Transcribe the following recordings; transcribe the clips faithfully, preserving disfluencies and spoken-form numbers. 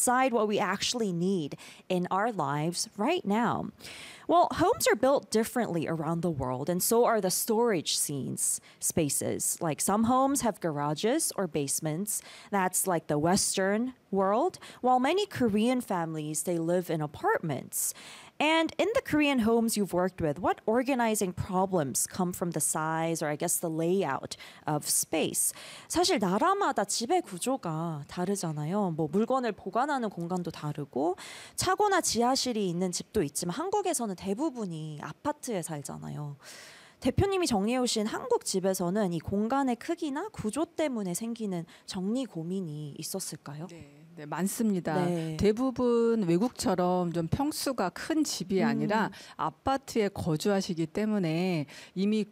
decide what we actually need in our lives right now. Well, homes are built differently around the world, and so are the storage scenes spaces. Like some homes have garages or basements. That's like the Western world, while many Korean families they live in apartments. And in the Korean homes you've worked with, what organizing problems come from the size or I guess the layout of space? 사실 나라마다 집의 구조가 다르잖아요. 뭐 물건을 보관하는 공간도 다르고 차고나 지하실이 있는 집도 있지만 한국에서는 대부분이 아파트에 살잖아요. 대표님이 정리해 오신 한국 집에서는 이 공간의 크기나 구조 때문에 생기는 정리 고민이 있었을까요? 네. 네, 많습니다. 네. 대부분 외국처럼 좀 평수가 큰 집이 아니라 아파트에 거주하시기 때문에 이미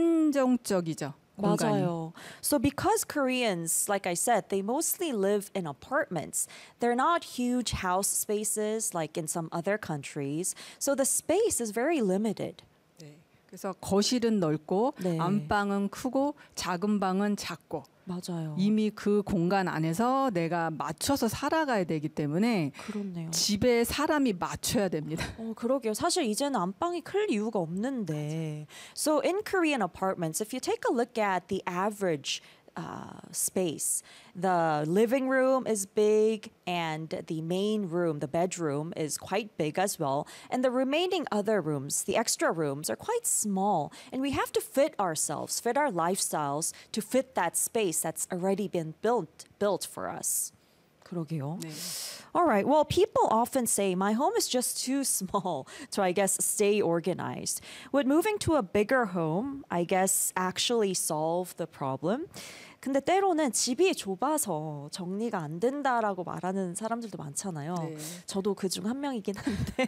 한정적이죠. 공간이. 맞아요. So because Koreans, like I said, they mostly live in apartments. They're not huge house spaces like in some other countries. So the space is very limited. 네. 그래서 거실은 넓고 네. 안방은 크고 작은 방은 작고 맞아요. 이미 그 공간 안에서 내가 맞춰서 살아가야 되기 때문에 그렇네요. 집에 사람이 맞춰야 됩니다. 어, 그러게요. 사실 이제는 안방이 클 이유가 없는데. So in Korean apartments, if you take a look at the average uh, space, the living room is big and the main room, the bedroom, is quite big as well. And the remaining other rooms, the extra rooms, are quite small. And we have to fit ourselves, fit our lifestyles to fit that space that's already been built, built for us. 그러게요. 네. All right. Well, people often say my home is just too small to, I guess, stay organized. Would moving to a bigger home, I guess, actually solve the problem? 근데 때로는 집이 좁아서 정리가 안 된다라고 말하는 사람들도 많잖아요. 네. 저도 그중 한 명이긴 한데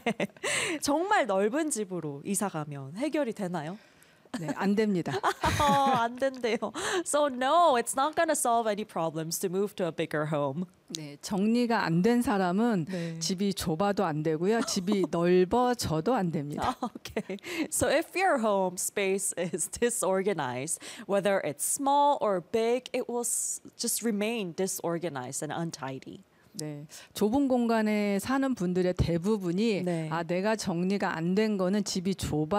정말 넓은 집으로 이사 가면 해결이 되나요? 네, 안 됩니다. 어, 안 된대요. So no, it's not going to solve any problems to move to a bigger home. 네, 정리가 안 된 사람은 네. 집이 좁아도 안 되고요. 집이 넓어져도 안 됩니다. Okay. So if your home space is disorganized, whether it's small or big, it will s- just remain disorganized and untidy. 네, 좁은 공간에 사는 분들의 대부분이 네. 아 내가 정리가 안 된 거는 집이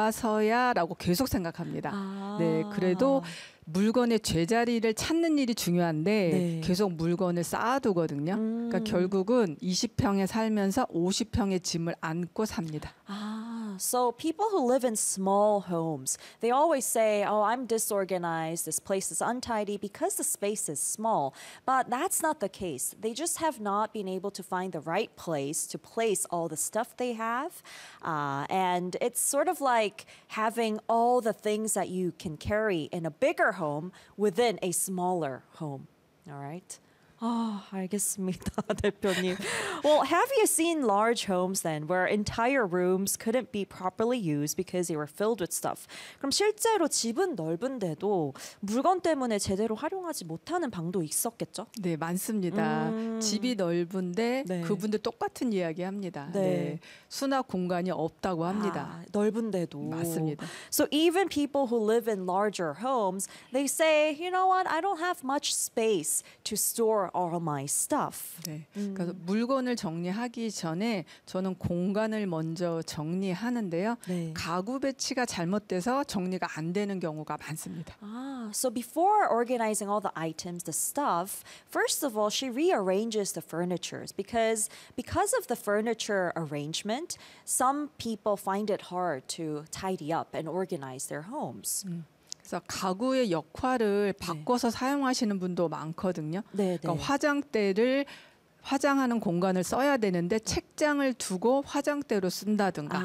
좁아서야라고 계속 생각합니다. 아. 네, 그래도 물건의 제자리를 찾는 일이 중요한데 네. 계속 물건을 쌓아두거든요. 음. 그러니까 결국은 이십 평에 살면서 오십 평의 짐을 안고 삽니다. Ah, so people who live in small homes, they always say, oh, I'm disorganized, this place is untidy because the space is small. But that's not the case. They just have not been able to find the right place to place all the stuff they have. Uh, and it's sort of like having all the things that you can carry in a bigger home within a smaller home. All right? 아, 알겠습니다, 대표님. Well, have you seen large homes then where entire rooms couldn't be properly used because they were filled with stuff? 그럼 실제로 집은 넓은데도 물건 때문에 제대로 활용하지 못하는 방도 있었겠죠? 네, 많습니다. 음. 집이 넓은데 네. 그분들 똑같은 이야기 합니다. 네. 네. 수납 공간이 없다고 합니다. 아, 넓은데도. 맞습니다. So even people who live in larger homes, they say, you know what, I don't have much space to store all my stuff. 네. 그래서 물건을 정리하기 전에 저는 공간을 먼저 정리하는데요. 네. 가구 배치가 잘못돼서 정리가 안 되는 경우가 많습니다. Ah, so before organizing all the items, the stuff, first of all, she rearranges the furnitures because because of the furniture arrangement, some people find it hard to tidy up and organize their homes. 그래서 가구의 역할을 바꿔서 사용하시는 분도 많거든요. 네, 그러니까 네. 화장대를 화장하는 공간을 써야 되는데 책장을 두고 화장대로 쓴다든가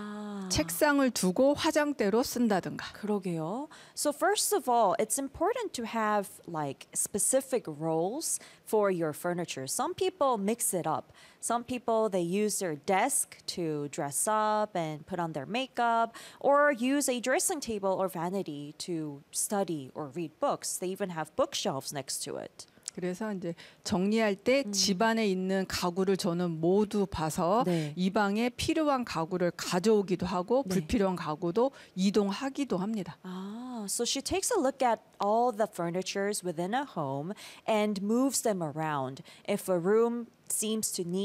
아. 책상을 두고 화장대로 쓴다든가. 그러게요. So first of all, it's important to have like specific roles for your furniture. Some people mix it up. Some people they use their desk to dress up and put on their makeup or use a dressing table or vanity to study or read books. They even have bookshelves next to it. 그래서 이제 정리할 때 집안에 있는 가구를 저는 모두 봐서 네. 이 방에 필요한 가구를 가져오기도 하고 네. 불필요한 가구도 이동하기도 합니다. Ah, so she takes a look at all the furnitures within a home and moves them around. If a room seems to need